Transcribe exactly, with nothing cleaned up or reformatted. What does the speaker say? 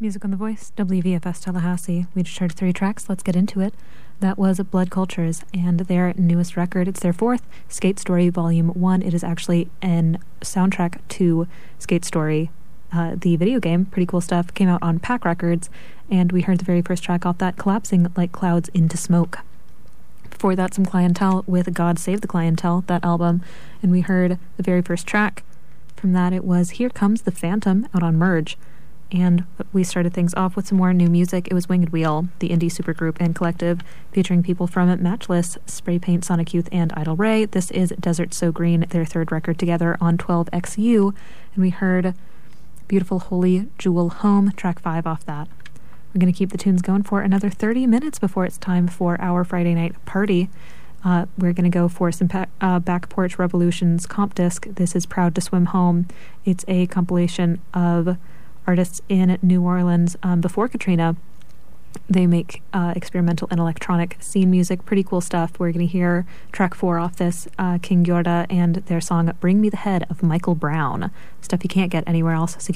Music on the Voice, W V F S Tallahassee. We just heard three tracks. Let's get into it. That was Blood Cultures and their newest record. It's their fourth, Skate Story Volume one. It is actually a soundtrack to Skate Story, uh, the video game. Pretty cool stuff. Came out on Pack Records, and we heard the very first track off that, Collapsing Like Clouds into Smoke. Before that, some Clientele with God Save the Clientele, that album, and we heard the very first track. From that, it was Here Comes the Phantom, out on Merge. And we started things off with some more new music. It was Winged Wheel, the indie supergroup and collective, featuring people from Matchless, Spray Paint, Sonic Youth, and Idle Ray. This is Desert So Green, their third record together on twelve X U. And we heard Beautiful Holy Jewel Home, track five off that. We're going to keep the tunes going for another thirty minutes before it's time for our Friday night party. Uh, we're going to go for some pa- uh, Back Porch Revolutions comp disc. This is Proud to Swim Home. It's a compilation of artists in New Orleans um, before Katrina. They make uh, experimental and electronic scene music. Pretty cool stuff. We're going to hear track four off this, uh, King Yorda, and their song Bring Me the Head of Michael Brown. Stuff you can't get anywhere else. So